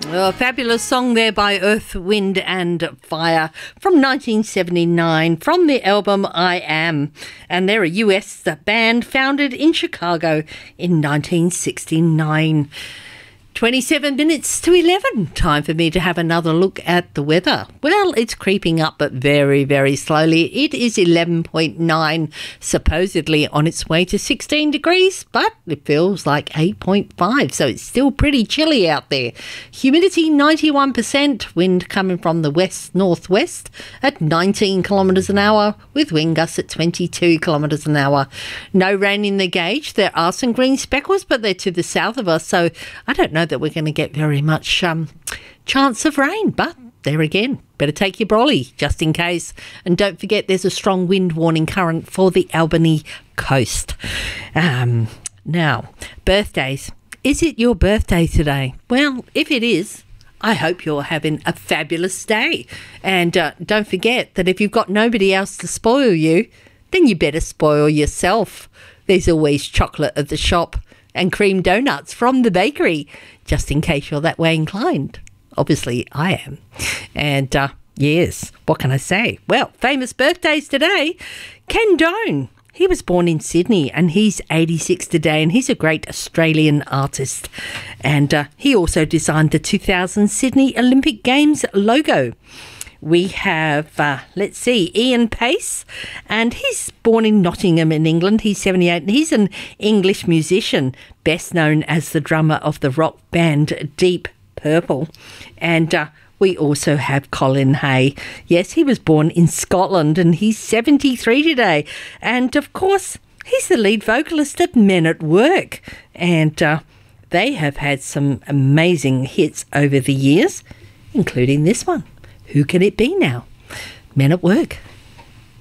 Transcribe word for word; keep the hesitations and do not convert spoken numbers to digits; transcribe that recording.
A fabulous song there by Earth, Wind and Fire from nineteen seventy-nine from the album I Am. And they're a U S band founded in Chicago in nineteen sixty-nine. twenty-seven minutes to eleven. Time for me to have another look at the weather. Well, it's creeping up, but very, very slowly. It is eleven point nine, supposedly on its way to sixteen degrees, but it feels like eight point five, so it's still pretty chilly out there. Humidity ninety-one percent, wind coming from the west-northwest at nineteen kilometres an hour, with wind gusts at twenty-two kilometres an hour. No rain in the gauge. There are some green speckles, but they're to the south of us, so I don't know that we're going to get very much um, chance of rain, but there again, better take your brolly just in case. And don't forget there's a strong wind warning current for the Albany coast. Um, now, birthdays. Is it your birthday today? Well, if it is, I hope you're having a fabulous day. And uh, don't forget that if you've got nobody else to spoil you, then you better spoil yourself. There's always chocolate at the shop and cream donuts from the bakery, just in case you're that way inclined. Obviously, I am. And, uh, yes, what can I say? Well, famous birthdays today. Ken Doan. He was born in Sydney and he's eighty-six today, and he's a great Australian artist. And uh, he also designed the two thousand Sydney Olympic Games logo. We have, uh, let's see, Ian Pace, and he's born in Nottingham in England. He's seventy-eight, and he's an English musician, best known as the drummer of the rock band Deep Purple. And uh, we also have Colin Hay. Yes, he was born in Scotland, and he's seventy-three today. And, of course, he's the lead vocalist of Men at Work. And uh, they have had some amazing hits over the years, including this one. Who can it be now? Men at Work.